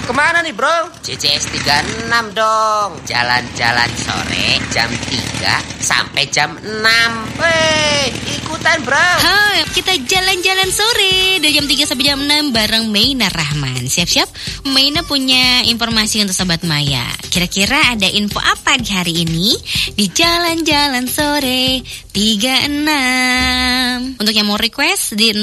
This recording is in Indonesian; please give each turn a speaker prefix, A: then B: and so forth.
A: Kemana nih bro? CCS 36 dong. Jalan-jalan sore jam 3 sampai jam 6. Weh, ikutan bro.
B: Kita jalan-jalan sore dari jam 3 sampai jam 6 bareng Meina Rahman. Siap-siap, Meina punya informasi untuk Sobat Maya. Kira-kira ada info apa di hari ini? Di jalan-jalan sore 36. Untuk yang mau request di